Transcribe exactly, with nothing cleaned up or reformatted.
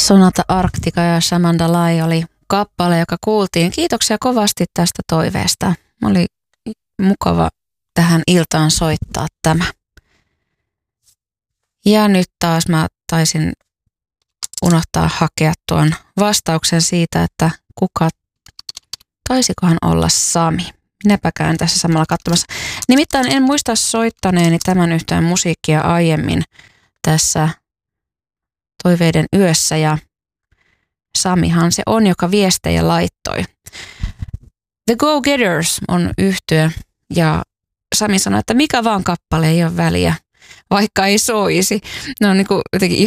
Sonata Arctica ja Shamanda Lai oli kappale, joka kuultiin. Kiitoksia kovasti tästä toiveesta. Oli mukava tähän iltaan soittaa tämä. Ja nyt taas mä taisin unohtaa hakea tuon vastauksen siitä, että kuka taisikohan olla Sami. Minäpä käyn tässä samalla katsomassa. Nimittäin en muista soittaneeni tämän yhtään musiikkia aiemmin tässä toiveiden yössä ja Samihan se on, joka viestejä laittoi. The Go-Getters on yhtye ja Sami sanoi, että mikä vaan kappale ei ole väliä, vaikka ei soisi. Ne on niin kuin jotenkin